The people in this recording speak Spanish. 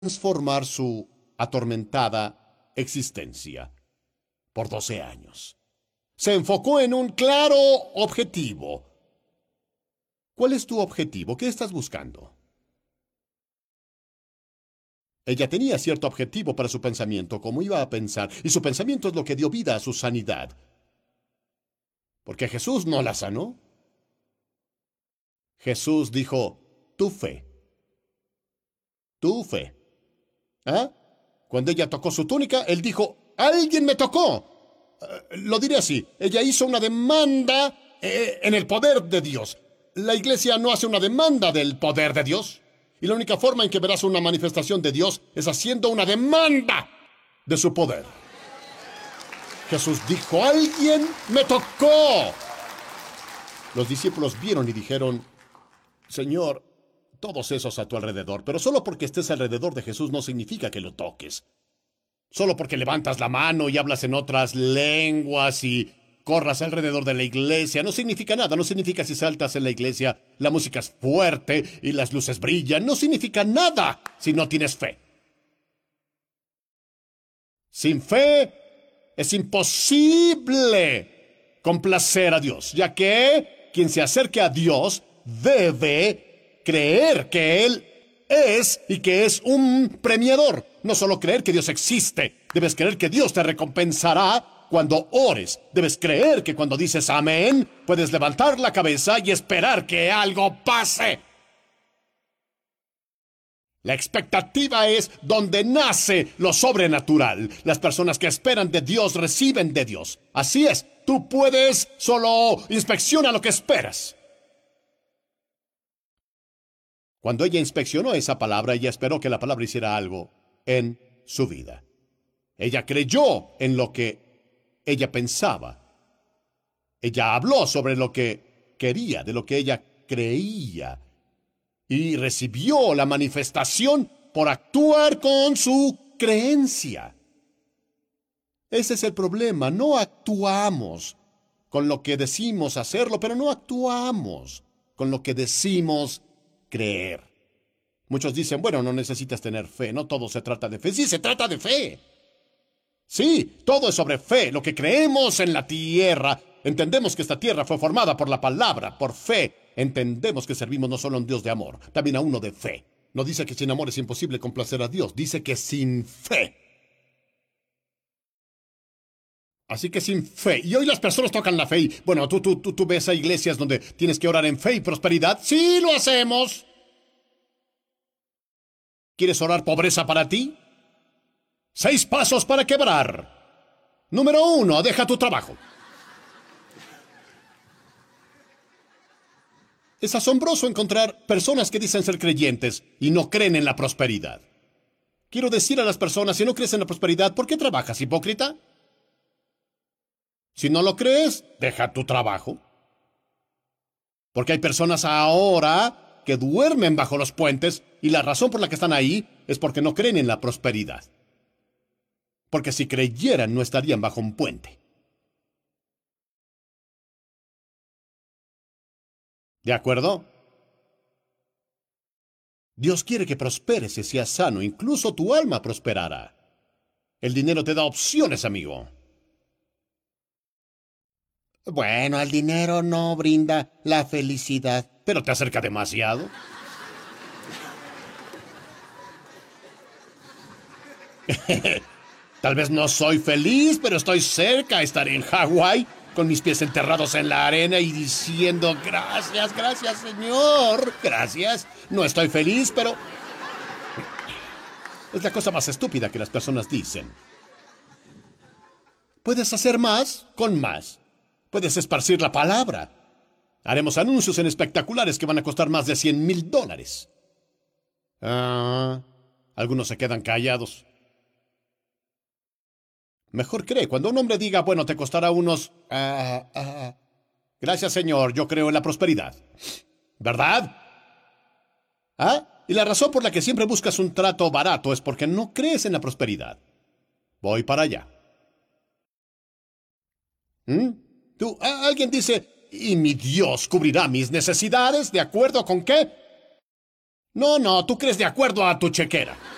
transformar su atormentada existencia por 12 años. Se enfocó en un claro objetivo. ¿Cuál es tu objetivo? ¿Qué estás buscando? Ella tenía cierto objetivo para su pensamiento, cómo iba a pensar, y su pensamiento es lo que dio vida a su sanidad. Porque Jesús no la sanó. Jesús dijo, tu fe. Tu fe. ¿Ah? Cuando ella tocó su túnica, él dijo, ¡alguien me tocó! Lo diré así, ella hizo una demanda en el poder de Dios. La iglesia no hace una demanda del poder de Dios. Y la única forma en que verás una manifestación de Dios es haciendo una demanda de su poder. Jesús dijo, ¡alguien me tocó! Los discípulos vieron y dijeron, Señor, todos esos a tu alrededor, pero solo porque estés alrededor de Jesús no significa que lo toques. Solo porque levantas la mano y hablas en otras lenguas y corras alrededor de la iglesia, no significa nada. No significa si saltas en la iglesia, la música es fuerte y las luces brillan. No significa nada si no tienes fe. Sin fe es imposible complacer a Dios, ya que quien se acerque a Dios debe creer que Él es y que es un premiador. No solo creer que Dios existe, debes creer que Dios te recompensará cuando ores. Debes creer que cuando dices amén, puedes levantar la cabeza y esperar que algo pase. La expectativa es donde nace lo sobrenatural. Las personas que esperan de Dios reciben de Dios. Así es, tú puedes, solo inspecciona lo que esperas. Cuando ella inspeccionó esa palabra, ella esperó que la palabra hiciera algo en su vida. Ella creyó en lo que ella pensaba. Ella habló sobre lo que quería, de lo que ella creía. Y recibió la manifestación por actuar con su creencia. Ese es el problema. No actuamos con lo que decimos hacerlo, pero no actuamos con lo que decimos creer. Muchos dicen, bueno, no necesitas tener fe, no todo se trata de fe. Sí, se trata de fe. Sí, todo es sobre fe, lo que creemos en la tierra. Entendemos que esta tierra fue formada por la palabra, por fe. Entendemos que servimos no solo a un Dios de amor, también a uno de fe. No dice que sin amor es imposible complacer a Dios, dice que sin fe. Así que sin fe. Y hoy las personas tocan la fe. Y, bueno, tú ves a iglesias donde tienes que orar en fe y prosperidad. ¡Sí, lo hacemos! ¿Quieres orar pobreza para ti? 6 pasos para quebrar. Número 1, deja tu trabajo. Es asombroso encontrar personas que dicen ser creyentes y no creen en la prosperidad. Quiero decir a las personas, si no crees en la prosperidad, ¿por qué trabajas, hipócrita? Si no lo crees, deja tu trabajo. Porque hay personas ahora que duermen bajo los puentes y la razón por la que están ahí es porque no creen en la prosperidad. Porque si creyeran no estarían bajo un puente. ¿De acuerdo? Dios quiere que prosperes y seas sano, incluso tu alma prosperará. El dinero te da opciones, amigo. Bueno, el dinero no brinda la felicidad, pero te acerca demasiado. Tal vez no soy feliz, pero estoy cerca. Estaré en Hawái con mis pies enterrados en la arena y diciendo, gracias, gracias, Señor. Gracias. No estoy feliz, pero es la cosa más estúpida que las personas dicen. Puedes hacer más con más. Puedes esparcir la palabra. Haremos anuncios en espectaculares que van a costar más de $100,000. Algunos se quedan callados. Mejor cree, cuando un hombre diga, bueno, te costará unos... Gracias, Señor, yo creo en la prosperidad. ¿Verdad? Y la razón por la que siempre buscas un trato barato es porque no crees en la prosperidad. Voy para allá. Alguien dice, ¿y mi Dios cubrirá mis necesidades? ¿De acuerdo con qué? No, tú crees de acuerdo a tu chequera.